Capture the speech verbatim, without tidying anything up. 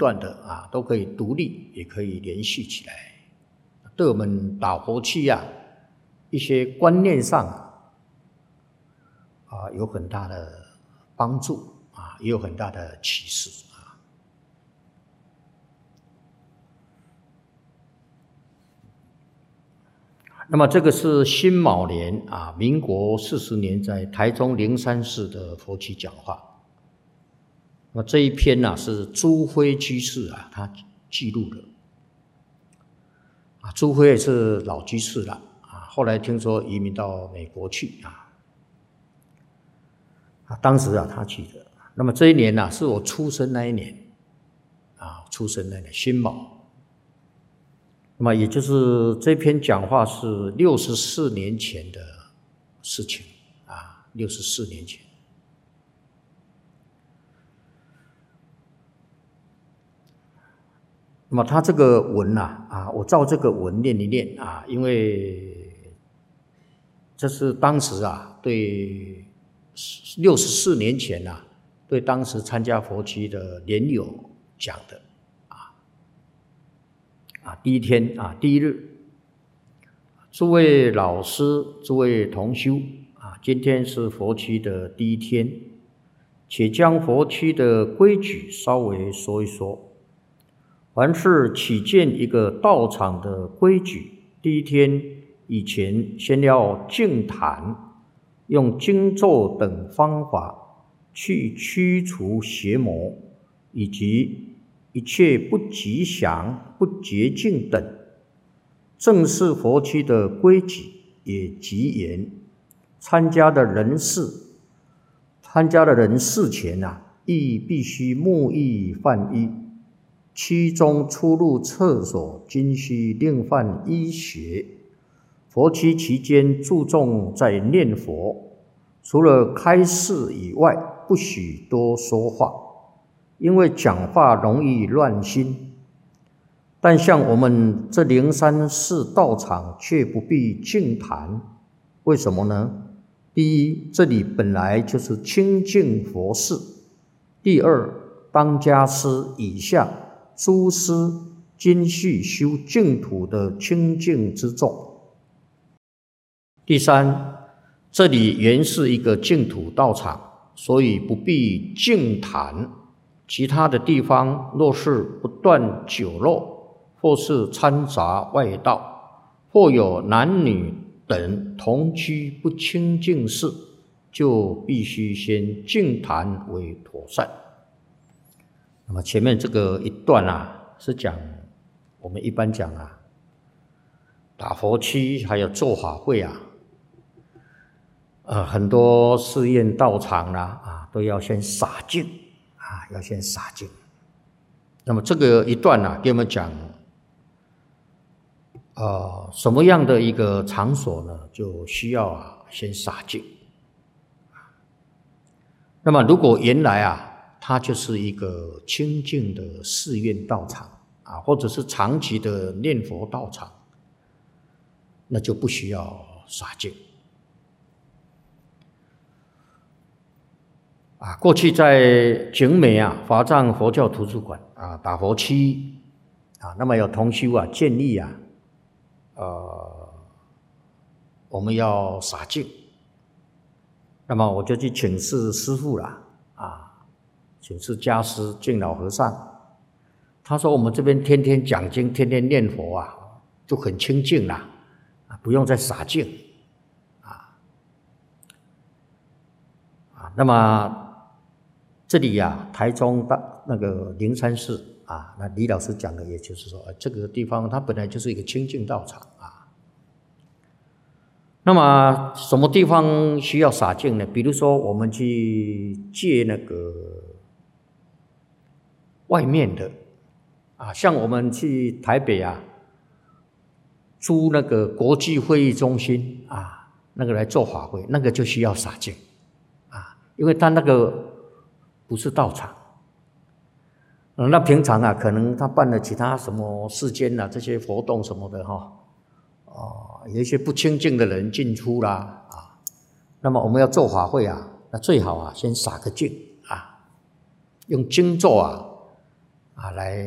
段的啊，都可以独立，也可以连续起来，对我们打佛七啊一些观念上啊有很大的帮助啊，也有很大的启示啊。那么这个是辛卯年啊，民国四十年，在台中灵山寺的佛七讲话。那么这一篇呢、啊、是朱辉居士啊，他记录的啊。朱辉也是老居士了啊，后来听说移民到美国去啊。啊，当时啊他记得。那么这一年呢、啊、是我出生那一年啊，出生那一年辛卯。那么也就是这篇讲话是六十四年前的事情啊，六十四年前。那么他这个文啊，啊，我照这个文念一念啊，因为这是当时啊，对六十四年前啊，对当时参加佛七的莲友讲的啊，啊，第一天啊，第一日，诸位老师、诸位同修啊，今天是佛七的第一天，且将佛七的规矩稍微说一说。凡是起见一个道场的规矩，第一天以前先要净坛，用经咒等方法去驱除邪魔，以及一切不吉祥、不洁净等。正是佛七的规矩也极严，参加的人士，参加的人事前啊，亦必须沐浴犯衣。其中出入厕所均需另犯医学。佛七期间注重在念佛，除了开示以外，不许多说话，因为讲话容易乱心。但像我们这灵山寺道场却不必净坛，为什么呢？第一，这里本来就是清净佛寺；第二，当家师以下诸师今续修净土的清净之众。第三，这里原是一个净土道场，所以不必净坛。其他的地方若是不断酒肉，或是掺杂外道，或有男女等同居不清净事，就必须先净坛为妥善。那么前面这个一段啊，是讲我们一般讲啊，打佛七还有做法会啊，呃，很多寺院道场啦 啊, 啊，都要先洒净啊，要先洒净。那么这个一段啊，给我们讲，呃，什么样的一个场所呢，就需要啊先洒净。那么如果原来啊，它就是一个清净的寺院道场啊，或者是长期的念佛道场，那就不需要洒净啊。过去在景美啊华藏佛教图书馆啊打佛七啊，那么有同修啊建议啊，呃，我们要洒净，那么我就去请示师父啦啊。请示家师净老和尚，他说我们这边天天讲经，天天念佛啊，就很清净啦，啊，不用再洒净，啊，啊，那么这里呀、啊，台中的那个灵山寺啊，那李老师讲的，也就是说，这个地方它本来就是一个清净道场啊。那么什么地方需要洒净呢？比如说我们去借那个外面的啊，像我们去台北啊，租那个国际会议中心啊，那个来做法会，那个就需要洒净啊，因为他那个不是道场。嗯，那平常啊，可能他办了其他什么世间啊这些活动什么的哈、哦，哦，有一些不清净的人进出啦啊，那么我们要做法会啊，那最好啊先洒个净啊，用经咒啊啊来。